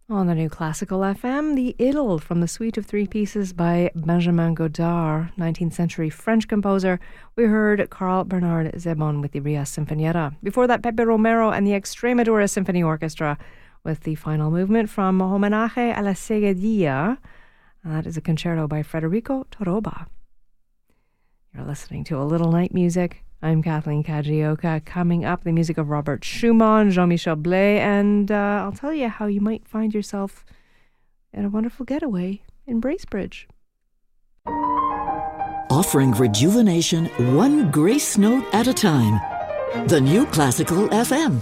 On the new Classical FM, the Idyll from the suite of three pieces by Benjamin Godard, 19th century French composer. We heard Carl Bernard Zebon with the Ria Sinfonietta. Before that, Pepe Romero and the Extremadura Symphony Orchestra with the final movement from Homenaje a la Seguidilla. That is a concerto by Federico Toroba. You're listening to A Little Night Music. I'm Kathleen Kajioka. Coming up, the music of Robert Schumann, Jean-Michel Blais, and I'll tell you how you might find yourself in a wonderful getaway in Bracebridge. Offering rejuvenation one grace note at a time. The new Classical FM.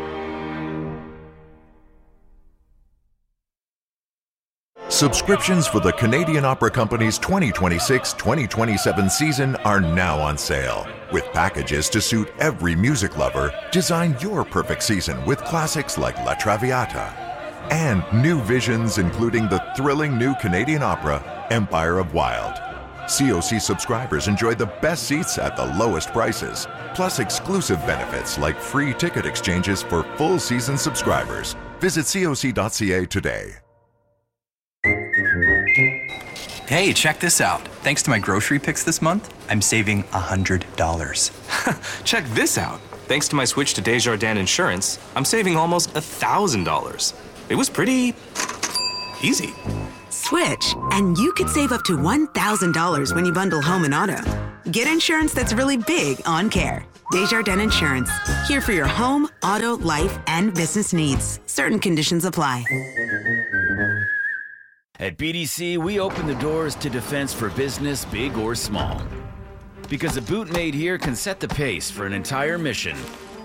Subscriptions for the Canadian Opera Company's 2026-2027 season are now on sale. With packages to suit every music lover, design your perfect season with classics like La Traviata. And new visions including the thrilling new Canadian opera, Empire of Wild. COC subscribers enjoy the best seats at the lowest prices, plus exclusive benefits like free ticket exchanges for full season subscribers. Visit coc.ca today. Hey, check this out. Thanks to my grocery picks this month, I'm saving $100. Check this out. Thanks to my switch to Desjardins Insurance, I'm saving almost $1,000. It was pretty easy. Switch, and you could save up to $1,000 when you bundle home and auto. Get insurance that's really big on care. Desjardins Insurance. Here for your home, auto, life, and business needs. Certain conditions apply. At BDC, we open the doors to defense for business, big or small. Because a boot made here can set the pace for an entire mission.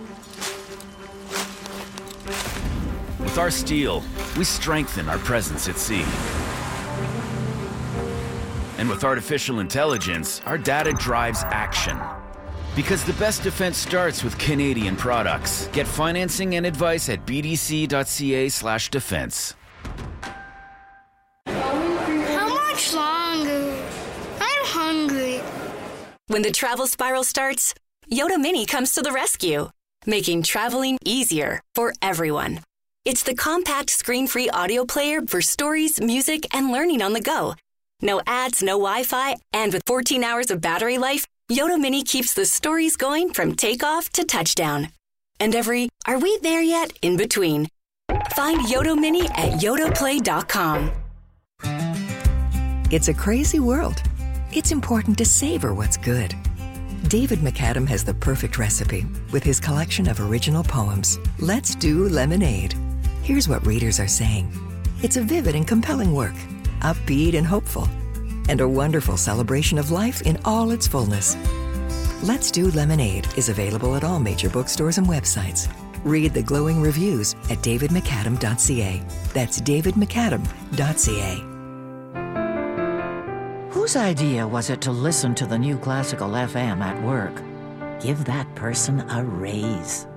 With our steel, we strengthen our presence at sea. And with artificial intelligence, our data drives action. Because the best defense starts with Canadian products. Get financing and advice at bdc.ca/defense. When the travel spiral starts, Yoda Mini comes to the rescue, making traveling easier for everyone. It's the compact screen-free audio player for stories, music, and learning on the go. No ads, no Wi-Fi, and with 14 hours of battery life, Yoda Mini keeps the stories going from takeoff to touchdown. And every "are we there yet?" in between. Find Yoda Mini at yodaplay.com. It's a crazy world. It's important to savor what's good. David McAdam has the perfect recipe with his collection of original poems. Let's do lemonade. Here's what readers are saying. It's a vivid and compelling work, upbeat and hopeful, and a wonderful celebration of life in all its fullness. Let's Do Lemonade is available at all major bookstores and websites. Read the glowing reviews at davidmcadam.ca. That's davidmcadam.ca. Whose idea was it to listen to the new Classical FM at work? Give that person a raise.